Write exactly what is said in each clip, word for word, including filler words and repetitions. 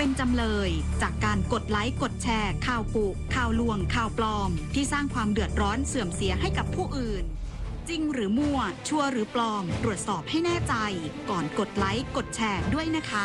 เป็นจำเลยจากการกดไลค์กดแชร์ข่าวกุข่าวลวงข่าวปลอมที่สร้างความเดือดร้อนเสื่อมเสียให้กับผู้อื่นจริงหรือมั่วชัวร์หรือปลอมตรวจสอบให้แน่ใจก่อนกดไลค์กดแชร์ด้วยนะคะ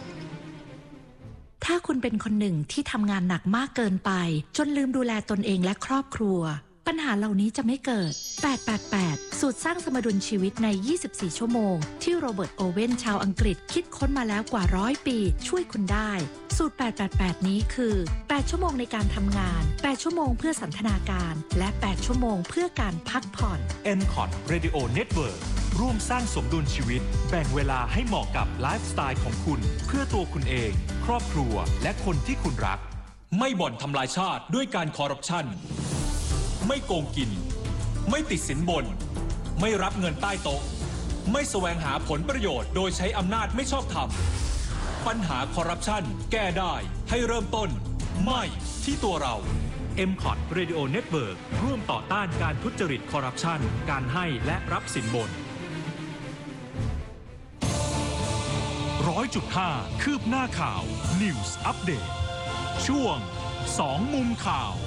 ถ้าคุณเป็นคนหนึ่งที่ทำงานหนักมากเกินไปจนลืมดูแลตนเองและครอบครัวปัญหาเหล่านี้จะไม่เกิดแปด แปด แปดสูตรสร้างสมดุลชีวิตในยี่สิบสี่ชั่วโมงที่โรเบิร์ตโอเว่นชาวอังกฤษคิดค้นมาแล้วกว่าร้อยปีช่วยคุณได้สูตรแปด แปด แปดนี้คือแปดชั่วโมงในการทำงานแปดชั่วโมงเพื่อสันทนาการและแปดชั่วโมงเพื่อการพักผ่อนเอ็ม คอท Radio Network ร่วมสร้างสมดุลชีวิตแบ่งเวลาให้เหมาะกับไลฟ์สไตล์ของคุณเพื่อตัวคุณเองครอบครัวและคนที่คุณรักไม่บ่อนทำลายชาติด้วยการคอร์รัปชันไม่โกงกินไม่ติดสินบนไม่รับเงินใต้โต๊ะไม่แสวงหาผลประโยชน์โดยใช้อำนาจไม่ชอบธรรมปัญหาคอร์รัปชันแก้ได้ให้เริ่มต้นไม่ที่ตัวเรา เอ็ม คอท Radio Network ร่วมต่อต้านการทุจริตคอร์รัปชันการให้และรับสินบน ร้อยจุดห้า คืบหน้าข่าว News Update ช่วงสองมุมข่าว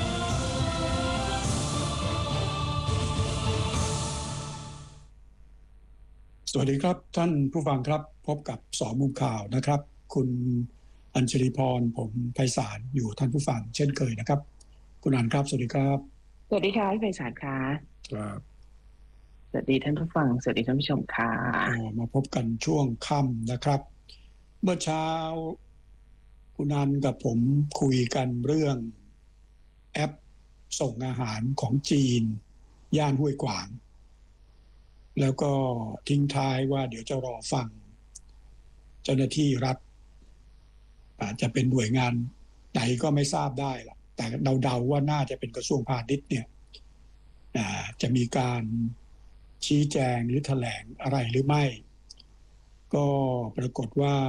สวัสดีครับท่านผู้ฟังครับพบกับสองมุมข่าวนะครับคุณอัญชลีพรผมไพศาลอยู่ท่านผู้ฟังเช่นเคยนะครับคุณอัญครับสวัสดีครับสวัสดีค่ะพี่ไพศาลค่ะครับสวัสดีท่านผู้ฟังสวัสดีท่านผู้ชมค่ะมาพบกันช่วงค่ำนะครับเมื่อเช้าคุณอัญกับผมคุยกันเรื่องแอปส่งอาหารของจีนย่านห้วยขวางแล้วก็ทิ้งท้ายว่าเดี๋ยวจะรอฟังเจ้าหน้าที่รัฐอาจจะเป็นหน่วยงานไหนก็ไม่ทราบได้ล่ะแต่เดาๆว่าน่าจะเป็นกระทรวงพาณิชย์เนี่ยจะมีการชี้แจงหรือแถลงอะไรหรือไม่ก็ปรากฏว่า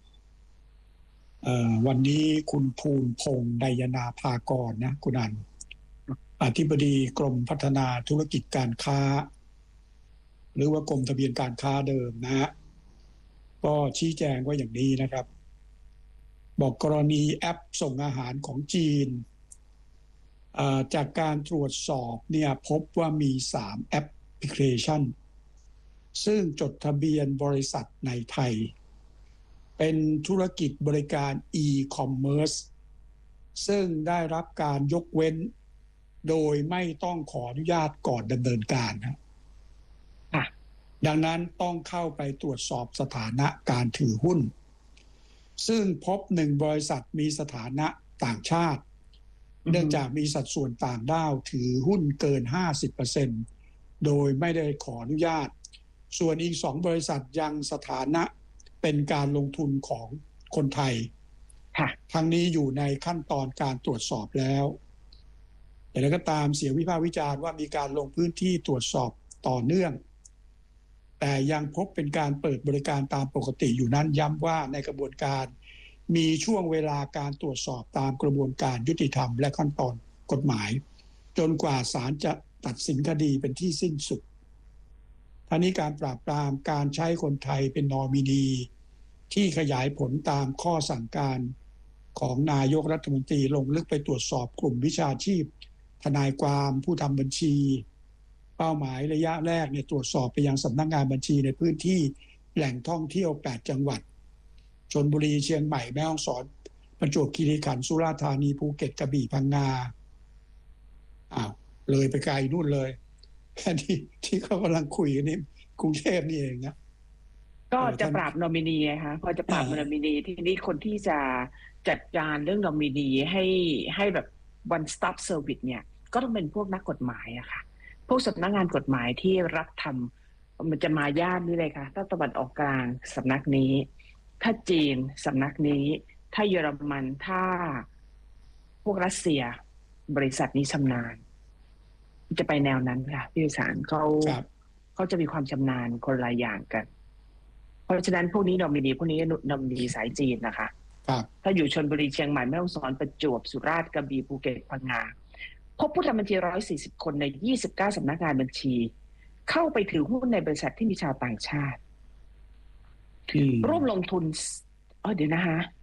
วันนี้คุณภูลพงษ์ไดยนาภากรนะคุณอันอธิบดีกรมพัฒนาธุรกิจการค้าหรือว่ากรมทะเบียนการค้าเดิมนะฮะก็ชี้แจงว่าอย่างนี้นะครับบอกกรณีแอปส่งอาหารของจีนจากการตรวจสอบเนี่ยพบว่ามีสามแอปพลิเคชันซึ่งจดทะเบียนบริษัทในไทยเป็นธุรกิจบริการ e-commerce ซึ่งได้รับการยกเว้นโดยไม่ต้องขออนุญาตก่อนดำเนินการนะดังนั้นต้องเข้าไปตรวจสอบสถานะการถือหุ้นซึ่งพบหนึ่งบริษัทมีสถานะต่างชาติเนื่องจากมีสัดส่วนต่างด้าวถือหุ้นเกิน ห้าสิบเปอร์เซ็นต์ โดยไม่ได้ขออนุญาตส่วนอีกสองบริษัทยังสถานะเป็นการลงทุนของคนไทยทั้งนี้อยู่ในขั้นตอนการตรวจสอบแล้วแต่แล้วก็ตามเสียงวิพากษ์วิจารณ์ว่ามีการลงพื้นที่ตรวจสอบต่อเนื่องแต่ยังพบเป็นการเปิดบริการตามปกติอยู่นั้นย้ำว่าในกระบวนการมีช่วงเวลาการตรวจสอบตามกระบวนการยุติธรรมและขั้นตอนกฎหมายจนกว่าศาลจะตัดสินคดีเป็นที่สิ้นสุดทั้งนี้การปราบปรามการใช้คนไทยเป็นนอมินีที่ขยายผลตามข้อสั่งการของนายกรัฐมนตรีลงลึกไปตรวจสอบกลุ่มวิชาชีพทนายความผู้ทำบัญชีเป้าหมายระยะแรกเนี่ยตรวจสอบไปยังสำนักงานบัญชีในพื้นที่แหล่งท่องเที่ยวแปดจังหวัดชลบุรีเชียงใหม่แม่ฮ่องสอนประจวบคีรีขันธ์สุราษฎร์ธานีภูเก็ตกระบี่พังงาอ้าวเลยไปไกลนู่นเลยแค่ที่ที่เขากำลังคุยกันนี่กรุงเทพนี่เองนะก็จะปราบนอมินีไงคะพอจะปราบนอมินีที่นี่คนที่จะจัดการเรื่องนอมินีให้ให้แบบ one stop service เนี่ยก็ต้องเป็นพวกนักกฎหมายอะค่ะพวกสำนักงานกฎหมายที่รับทำมันจะมาย่านนี้เลยค่ะถ้าตะวันออกกลางสำนักนี้ถ้าจีนสำนักนี้ถ้าเยอรมันถ้าพวกรัสเซียบริษัทนี้ชำนาญจะไปแนวนั้นค่ะพี่วิสารเขาเขาจะมีความชำนาญคนละอย่างกันเพราะฉะนั้นพวกนี้นอมินีพวกนี้นอมินีสายจีนนะคะถ้าอยู่ชลบุรีเชียงใหม่แม่ฮ่องสอนประจวบสุราษฎร์กระบี่ภูเก็ตพังงาพบผู้ทำบัญชีหนึ่งร้อยสี่สิบคนในยี่สิบเก้าสำนักงานบัญชีเข้าไปถือหุ้นในบริษัทที่มีชาวต่างชาติร่วมลงทุนอ๋อเดี๋ยวนะคะ